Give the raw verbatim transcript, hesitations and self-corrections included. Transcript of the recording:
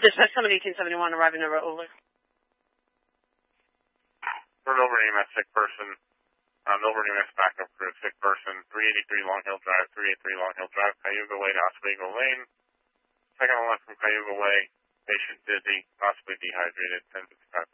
Dispatch seven eighteen seventy-one, arriving over over. Turn over E M S, sick person. Um, over E M S backup crew, sick person. three eighty-three Long Hill Drive, three eighty-three Long Hill Drive, Cayuga Way to Oswego Lane. Second on left from Cayuga Way. Patient dizzy, possibly dehydrated, ten fifty-five